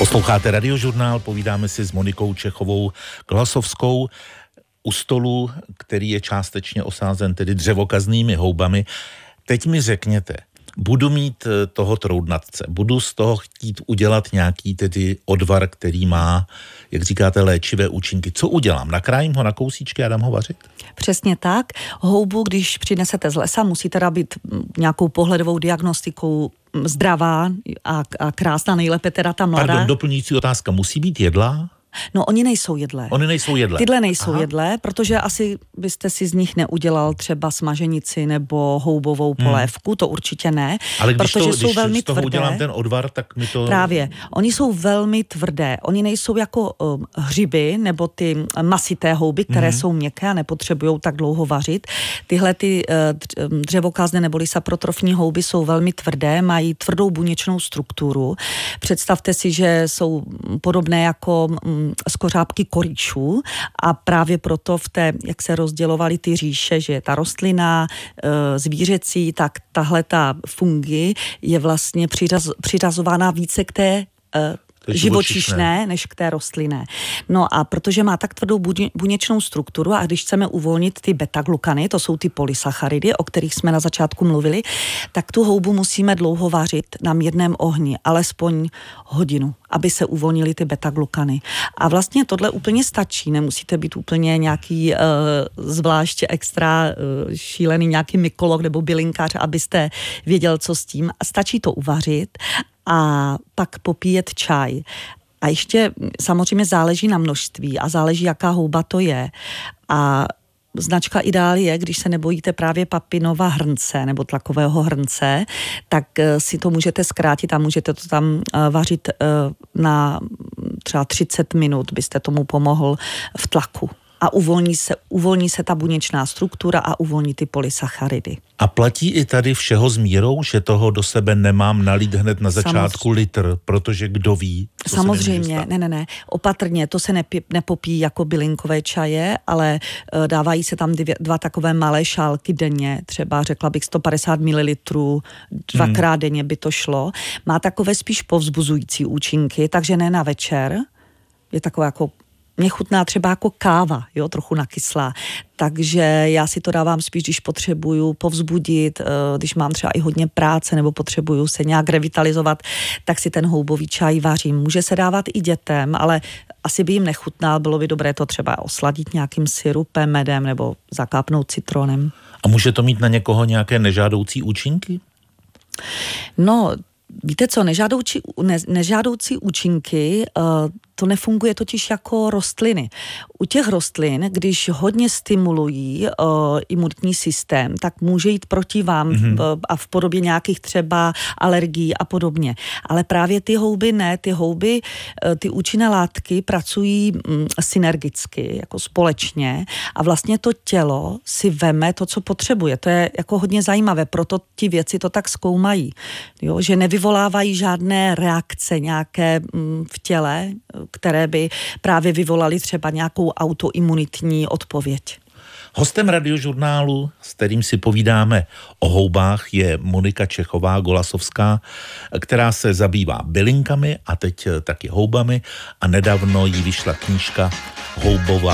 Posloucháte Radiožurnál, povídáme si s Monikou Čechovou Glasovskou u stolu, který je částečně osázen tedy dřevokaznými houbami. Teď mi řekněte, budu mít toho troudnatce, budu z toho chtít udělat nějaký tedy odvar, který má, jak říkáte, léčivé účinky. Co udělám? Nakrájím ho na kousíčky a dám ho vařit? Přesně tak. Houbu, když přinesete z lesa, musí teda být nějakou pohledovou diagnostikou zdravá a krásná, nejlépe teda ta mladá. Pardon, doplňující otázka, musí být jedlá? No, oni nejsou jedlé. Oni nejsou jedlé. Tyhle nejsou jedlé, protože asi byste si z nich neudělal třeba smaženici nebo houbovou polévku, to určitě ne. Ale když protože jsou velmi z toho tvrdé. udělám ten odvar, tak mi to... Právě. Oni jsou velmi tvrdé. Oni nejsou jako hřiby nebo ty masité houby, které jsou měkké a nepotřebují tak dlouho vařit. Tyhle ty dřevokázné neboli saprotrofní houby jsou velmi tvrdé, mají tvrdou buněčnou strukturu. Představte si, že jsou podobné jako skořápky korýšů a právě proto v té, jak se rozdělovaly ty říše, že je ta rostlina zvířecí, tak tahle ta fungi je vlastně přiřazována více k té živočišné než k té rostlinné. No a protože má tak tvrdou buněčnou strukturu a když chceme uvolnit ty beta-glukany, to jsou ty polysacharidy, o kterých jsme na začátku mluvili, tak tu houbu musíme dlouho vařit na mírném ohni, alespoň hodinu, aby se uvolnily ty beta-glukany. A vlastně tohle úplně stačí, nemusíte být úplně nějaký zvlášť extra šílený nějaký mykolog nebo bylinkář, abyste věděl, co s tím. Stačí to uvařit a pak popíjet čaj. A ještě samozřejmě záleží na množství a záleží, jaká houba to je. A značka Ideál je, když se nebojíte právě papinova hrnce nebo tlakového hrnce, tak si to můžete zkrátit a můžete to tam vařit na třeba 30 minut, byste tomu pomohl v tlaku. A uvolní se ta buněčná struktura a uvolní ty polysacharidy. A platí i tady všeho s mírou, že toho do sebe nemám nalít hned na začátku litr, protože kdo ví, co samozřejmě, se ne. Opatrně, to se nepopíjí jako bylinkové čaje, ale dávají se tam dva takové malé šálky denně, třeba řekla bych 150 ml, dvakrát denně by to šlo. Má takové spíš povzbuzující účinky, takže ne na večer. Je takové jako mě chutná třeba jako káva, jo, trochu nakyslá. Takže já si to dávám spíš, když potřebuju povzbudit, když mám třeba i hodně práce nebo potřebuju se nějak revitalizovat, tak si ten houbový čaj vařím. Může se dávat i dětem, ale asi by jim nechutnal, bylo by dobré to třeba osladit nějakým syrupem, medem nebo zakápnout citronem. A může to mít na někoho nějaké nežádoucí účinky? No, víte co, nežádoucí účinky, to nefunguje totiž jako rostliny. U těch rostlin, když hodně stimulují imunitní systém, tak může jít proti vám a v podobě nějakých třeba alergií a podobně. Ale právě ty houby ne, ty účinné látky pracují synergicky, jako společně a vlastně to tělo si veme to, co potřebuje. To je jako hodně zajímavé, proto ti věci to tak zkoumají, jo? Že nevyvolávají žádné reakce nějaké v těle, které by právě vyvolaly třeba nějakou autoimunitní odpověď. Hostem Radiožurnálu, s kterým si povídáme o houbách, je Monika Čechová Golasovská, která se zabývá bylinkami a teď taky houbami a nedávno jí vyšla knížka Houbová